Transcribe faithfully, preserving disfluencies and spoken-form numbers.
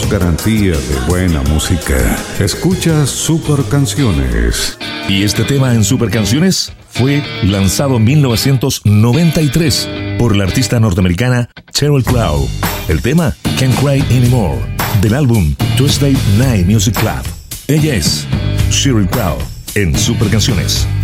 es garantía de buena música. Escucha Super Canciones. Y este tema en Super Canciones fue lanzado en mil novecientos noventa y tres por la artista norteamericana Sheryl Crow. El tema Can't Cry Anymore, del álbum Tuesday Night Music Club. Ella es Sheryl Crow en Super Canciones.